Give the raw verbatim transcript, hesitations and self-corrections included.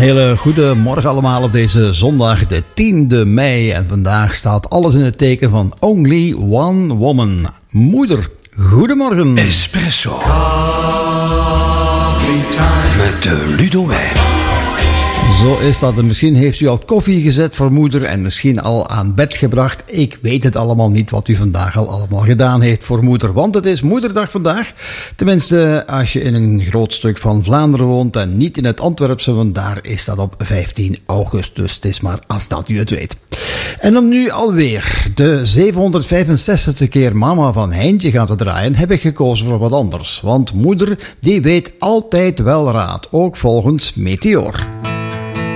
hele goede morgen allemaal op deze zondag, de tiende mei. En vandaag staat alles in het teken van Only One Woman. Moeder, goedemorgen. Espresso. Met de Ludo Wijn. Zo is dat. En misschien heeft u al koffie gezet voor moeder en misschien al aan bed gebracht. Ik weet het allemaal niet wat u vandaag al allemaal gedaan heeft voor moeder. Want het is moederdag vandaag. Tenminste, als je in een groot stuk van Vlaanderen woont en niet in het Antwerpse, want daar is dat op vijftien augustus. Het is maar als dat u het weet. En om nu alweer de zevenhonderdvijfenzestigste keer Mama van Heintje gaan te draaien, heb ik gekozen voor wat anders. Want moeder, die weet altijd wel raad. Ook volgens Meteor.